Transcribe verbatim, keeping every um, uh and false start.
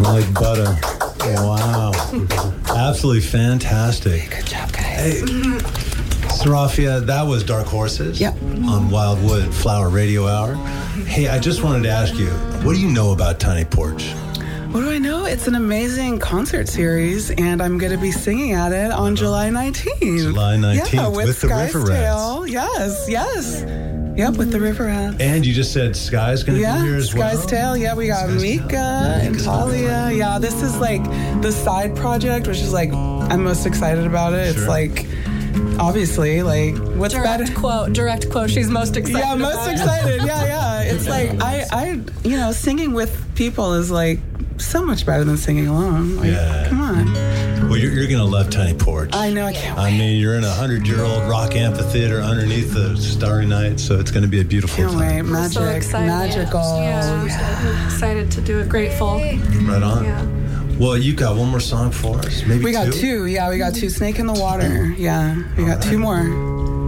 like butter. Wow. Absolutely fantastic. Good job, guys. Hey, Serafia, that was Dark Horses Yep. on Wildwood Flower Radio Hour. Hey, I just wanted to ask you, what do you know about Tiny Porch? What do I know? It's an amazing concert series, and I'm going to be singing at it on July nineteenth. July nineteenth yeah, with, with the Sky's River Tale. Rats. Yes, yes. Yep, with the River Rats. And you just said Sky's going to Yeah, be here as well? Sky's Tale. Yeah, we got Sky's Mika Tale. and Mika's Talia. Yeah, this is like the side project, which is like, I'm most excited about it. Sure. It's like, obviously, like, what's Direct better? quote, direct quote. She's most excited. Yeah, most about it. excited. Yeah, yeah. It's like, I, I, you know, singing with people is like so much better than singing alone. Like, Yeah. come on. Well, you're, you're going to love Tiny Porch. I know, I can't I wait. mean, you're in a hundred-year-old rock amphitheater underneath the starry night, so it's going to be a beautiful Can't wait. time. Magic, So excited. magical. Yeah, Yeah. excited to do it. Grateful. Right on. Yeah. Well, you got one more song for us? Maybe We got two? two. Yeah, we got two. Snake in the Water. Yeah, we got two more.